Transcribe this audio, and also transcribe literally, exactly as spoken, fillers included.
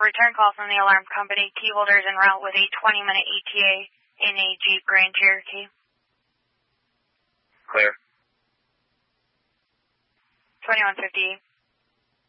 return call from the alarm company. Key holder is en route with a twenty minute E T A in a Jeep Grand Cherokee. Clear. twenty-one fifty-eight.